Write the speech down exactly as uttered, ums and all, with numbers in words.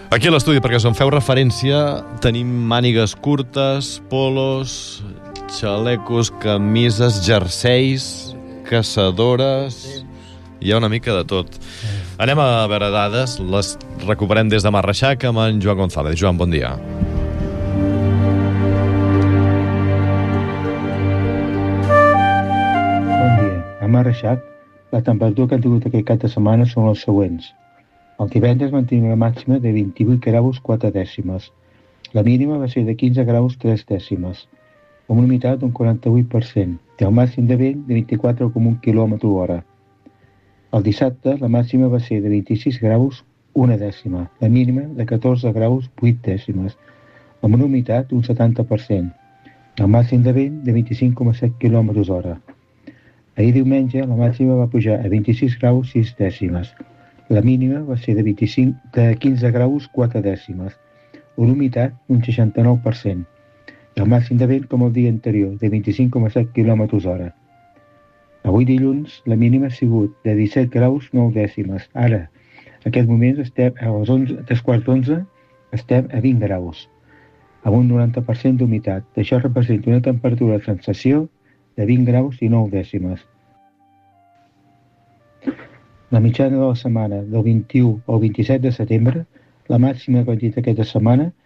Aquí a l'estudi, perquè us en feu referència, tenim mànigues curtes, polos, xalecos, camises, jerseis, caçadores... Hi ha una mica de tot. Anem a veure dades, les recuperem des de Marreixac amb en Joan González. Joan, bon dia. Bon dia. A Marreixac, la temperatura que han tingut aquest cap de setmana són les següents. El divendres mantenim la màxima de vint-i-vuit graus quatre dècimes. La mínima va ser de quinze graus tres dècimes, amb una humitat d'un quaranta-vuit per cent, i el màxim de vent de vint-i-quatre coma un quilòmetre hora. El dissabte la màxima va ser de vint-i-sis graus una dècima, la mínima de catorze graus vuit dècimes, amb una humitat d'un setanta per cent, i el màxim de vent de vint-i-cinc coma set quilòmetres hora. Ahir diumenge la màxima va pujar a vint-i-sis graus sis dècimes, la mínima va ser de, vint-i-cinc, de quinze graus quatre dècimes, una humitat d'un seixanta-nou per cent, i el màxim de vent com el dia anterior, de vint-i-cinc coma set quilòmetres hora. Avui dilluns la mínima ha sigut de disset graus nou dècimes. Ara, en aquest moment estem a les onze, tres quarts d'onze, estem a vint graus, amb un noranta per cent d'humitat. Això representa una temperatura de sensació de vint graus i nou dècimes. La mitjana de la setmana del vint-i-u al vint-i-set de setembre, la màxima que hem dit aquesta setmana